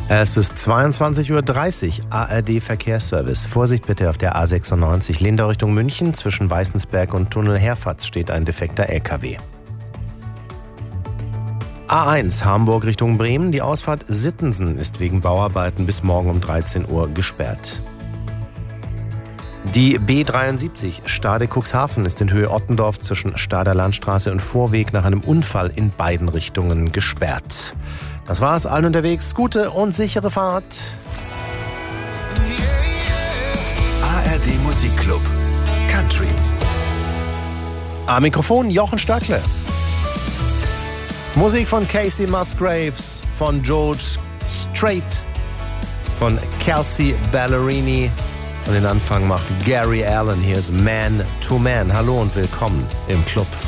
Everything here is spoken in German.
Es ist 22:30 Uhr, ARD Verkehrsservice. Vorsicht bitte auf der A96 Lindau Richtung München. Zwischen Weißensberg und Tunnel Herfatz steht ein defekter LKW. A1 Hamburg Richtung Bremen. Die Ausfahrt Sittensen ist wegen Bauarbeiten bis morgen um 13 Uhr gesperrt. Die B73 Stade-Cuxhaven ist in Höhe Ottendorf zwischen Stader Landstraße und Vorweg nach einem Unfall in beiden Richtungen gesperrt. Das war's, allen unterwegs. Gute und sichere Fahrt. ARD Musikclub Country. Am Mikrofon Jochen Stöckle. Musik von Casey Musgraves, von George Strait, von Kelsey Ballerini. Und den Anfang macht Gary Allan. Hier ist Man to Man. Hallo und willkommen im Club.